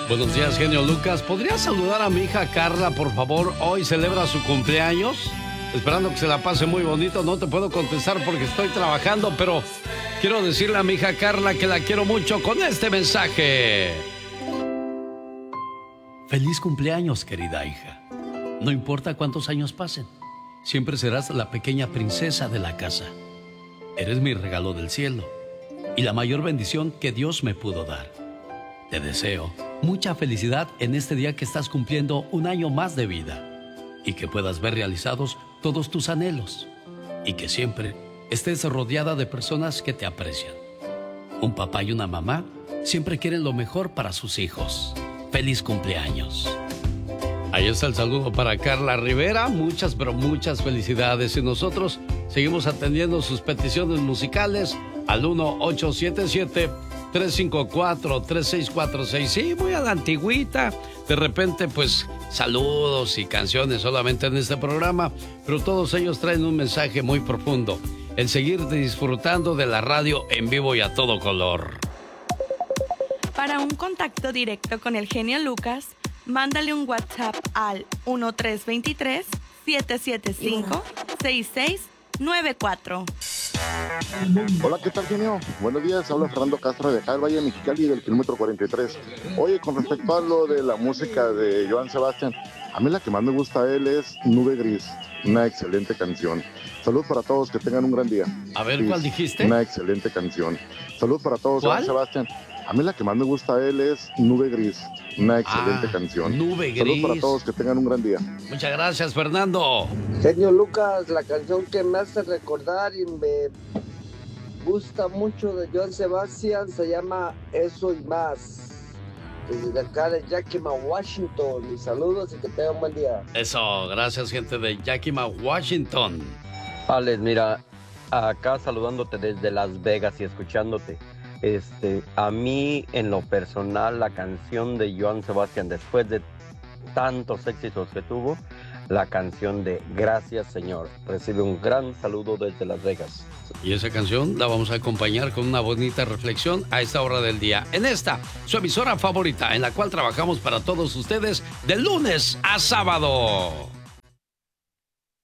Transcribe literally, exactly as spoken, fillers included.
Buenos días, genio Lucas. ¿Podría saludar a mi hija Carla, por favor? Hoy celebra su cumpleaños. Esperando que se la pase muy bonito. No te puedo contestar porque estoy trabajando, pero quiero decirle a mi hija Carla que la quiero mucho con este mensaje. Feliz cumpleaños, querida hija. No importa cuántos años pasen, siempre serás la pequeña princesa de la casa. Eres mi regalo del cielo y la mayor bendición que Dios me pudo dar. Te deseo mucha felicidad en este día que estás cumpliendo un año más de vida y que puedas ver realizados todos tus anhelos y que siempre estés rodeada de personas que te aprecian. Un papá y una mamá siempre quieren lo mejor para sus hijos. ¡Feliz cumpleaños! Ahí está el saludo para Carla Rivera. Muchas, pero muchas felicidades. Y nosotros seguimos atendiendo sus peticiones musicales al uno ocho siete siete, tres cinco cuatro, tres seis cuatro seis. Sí, muy a la antigüita. De repente, pues, saludos y canciones solamente en este programa. Pero todos ellos traen un mensaje muy profundo. El seguir disfrutando de la radio en vivo y a todo color. Para un contacto directo con el genio Lucas, mándale un WhatsApp al uno tres dos tres, siete siete cinco, seis seis nueve cuatro. Hola, ¿qué tal, genio? Buenos días, habla Fernando Castro de acá del Valle de Mexicali del kilómetro cuarenta y tres. Oye, con respecto a lo de la música de Joan Sebastián, a mí la que más me gusta a él es Nube Gris, una excelente canción. Saludos para todos, que tengan un gran día. A ver, ¿cuál dijiste? Una excelente canción. Saludos para todos, ¿Cuál? Joan Sebastián. A mí la que más me gusta a él es Nube Gris, una excelente ah, canción. Nube Gris. Saludos para todos, que tengan un gran día. Muchas gracias, Fernando. Genio Lucas, la canción que me hace recordar y me gusta mucho de Joan Sebastián se llama Eso y Más. Desde acá de Yakima, Washington. Mis saludos y que tengan un buen día. Eso, gracias, gente de Yakima, Washington. Alex, mira, acá saludándote desde Las Vegas y escuchándote. Este, a mí, en lo personal, la canción de Joan Sebastián, después de tantos éxitos que tuvo, la canción de Gracias, Señor. Recibe un gran saludo desde Las Vegas. Y esa canción la vamos a acompañar con una bonita reflexión a esta hora del día. En esta, su emisora favorita, en la cual trabajamos para todos ustedes de lunes a sábado.